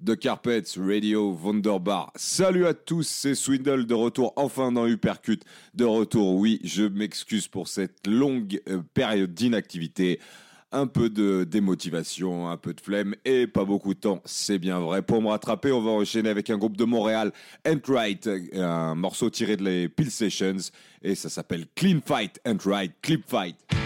The Carpets, Radio, Wunderbar. Salut à tous, c'est Swindle de retour enfin dans Hypercut. De retour, oui, je m'excuse pour cette longue période d'inactivité. Un peu de démotivation, un peu de flemme et pas beaucoup de temps, c'est bien vrai. Pour me rattraper, on va enchaîner avec un groupe de Montréal, And Right, un morceau tiré de les Peel Sessions et ça s'appelle Clean Fight and Right, Clip Fight.